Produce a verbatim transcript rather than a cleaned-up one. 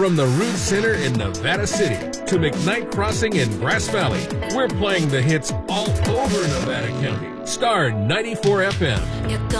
From the Root Center in Nevada City to McKnight Crossing in Grass Valley, we're playing the hits all over Nevada County. Star ninety-four F M.